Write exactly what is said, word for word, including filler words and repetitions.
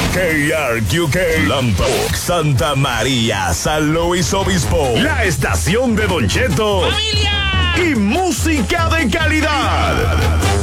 K R Q K, Lambok, Santa María, San Luis Obispo. La estación de Don Cheto. ¡Familia! Y música de calidad.